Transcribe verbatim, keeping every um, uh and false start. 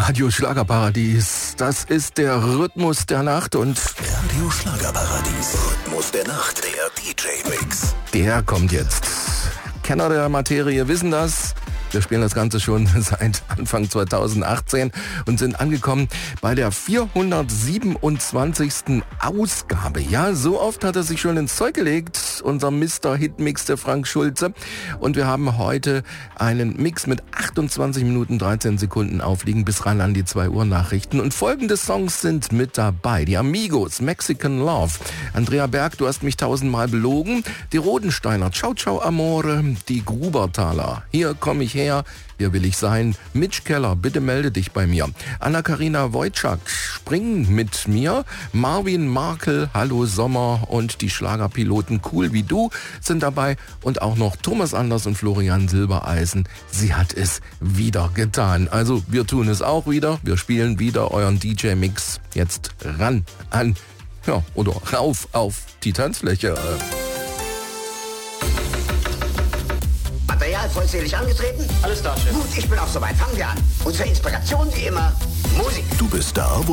Radio Schlagerparadies. Das ist der Rhythmus der Nacht und Radio Schlagerparadies. Rhythmus der Nacht, der D J-Mix. Der kommt jetzt. Kenner der Materie wissen das. Wir spielen das Ganze schon seit Anfang zweitausendachtzehn und sind angekommen bei der vierhundertsiebenundzwanzigsten Ausgabe. Ja, so oft hat er sich schon ins Zeug gelegt, unser Mister Hitmix, der Frank Schulze. Und wir haben heute einen Mix mit achtundzwanzig Minuten dreizehn Sekunden aufliegen bis ran an die zwei Uhr Nachrichten. Und folgende Songs sind mit dabei. Die Amigos, Mexican Love. Andrea Berg, du hast mich tausendmal belogen. Die Rodensteiner, Ciao Ciao Amore. Die Grubertaler, Hier komme ich her. Hier will ich sein. Mitch Keller, bitte melde dich bei mir. Anna-Karina Wojcik, Spring mit mir. Marvin Markel, Hallo Sommer und die Schlagerpiloten Cool wie du sind dabei. Und auch noch Thomas Anders und Florian Silbereisen. Sie hat es wieder getan. Also wir tun es auch wieder. Wir spielen wieder euren D J-Mix. Jetzt ran an, ja, oder rauf auf die Tanzfläche. Material vollzählig angetreten? Alles da, Chef. Gut, ich bin auch soweit. Fangen wir an. Unsere Inspiration wie immer, Musik. Du bist da, wo